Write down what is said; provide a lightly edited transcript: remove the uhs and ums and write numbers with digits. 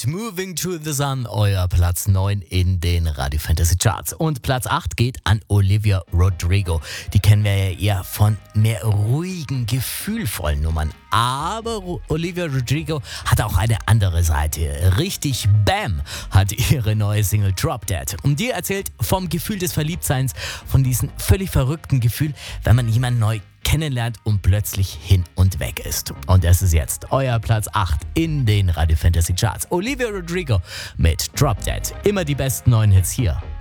mit Moving to the Sun, euer Platz 9 in den Radio Fantasy Charts. Und Platz 8 geht an Olivia Rodrigo. Die kennen wir ja eher von mehr ruhigen, gefühlvollen Nummern. Aber Olivia Rodrigo hat auch eine andere Seite. Richtig Bam hat ihre neue Single Drop Dead. Und die erzählt vom Gefühl des Verliebtseins, von diesem völlig verrückten Gefühl, wenn man jemanden neu kennenlernt und plötzlich hin und weg ist. Und das ist jetzt euer Platz 8 in den Radio Fantasy Charts. Olivia Rodrigo mit Drop Dead. Immer die besten neuen Hits hier